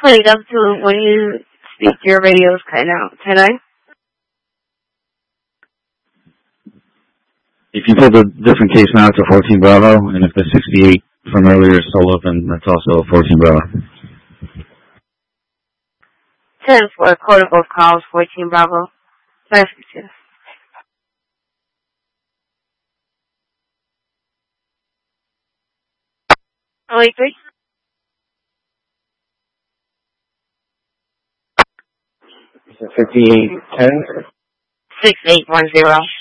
Putting up to when you speak, your radio's cutting out. 10-9? If you put a different case now, it's a 14 Bravo, and if the 68 from earlier is still open, that's also a 14 Bravo. 10 for quarter both calls, 14 Bravo. Nice to you. Only 3? Is it 5810? 6810.